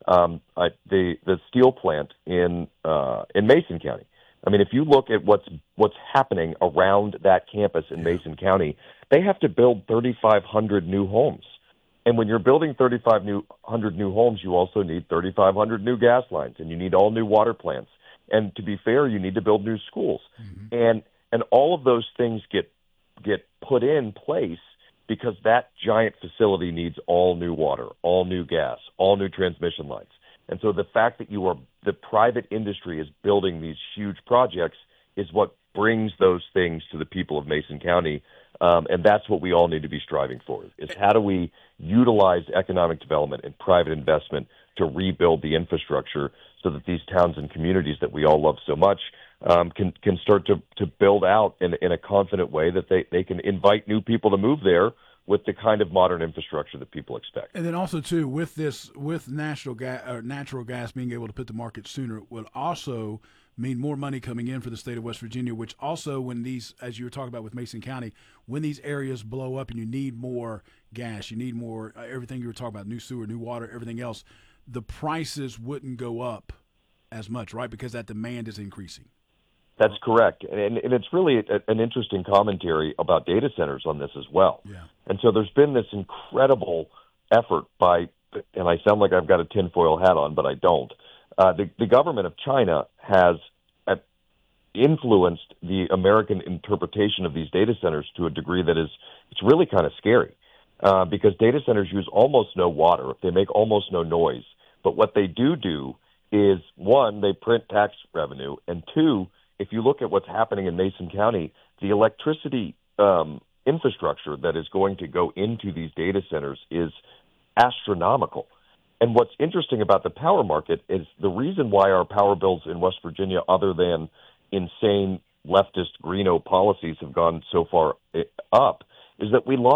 the steel plant in Mason County. I mean, if you look at what's happening around that campus in Mason County, they have to build 3,500 new homes. And when you're building 3,500 new homes, you also need 3,500 new gas lines, and you need all new water plants. And to be fair, you need to build new schools. Mm-hmm. And all of those things get put in place because that giant facility needs all new water, all new gas, all new transmission lines. And so the fact that the private industry is building these huge projects is what brings those things to the people of Mason County. And that's what we all need to be striving for, is how do we utilize economic development and private investment to rebuild the infrastructure so that these towns and communities that we all love so much can start to build out in a confident way that they can invite new people to move there with the kind of modern infrastructure that people expect. And then also, too, with natural gas being able to put the market sooner will also mean more money coming in for the state of West Virginia, which also, when these, as you were talking about with Mason County, when these areas blow up and you need more gas, you need more everything you were talking about, new sewer, new water, everything else, the prices wouldn't go up as much, right? Because that demand is increasing. That's correct. And it's really an interesting commentary about data centers on this as well. Yeah. And so there's been this incredible effort by, and I sound like I've got a tinfoil hat on, but I don't. The government of China has influenced the American interpretation of these data centers to a degree that it's really kind of scary because data centers use almost no water. They make almost no noise. But what they do is, one, they print tax revenue, and two, if you look at what's happening in Mason County, the electricity infrastructure that is going to go into these data centers is astronomical. And what's interesting about the power market is the reason why our power bills in West Virginia, other than insane leftist Greeno policies, have gone so far up, is that we lost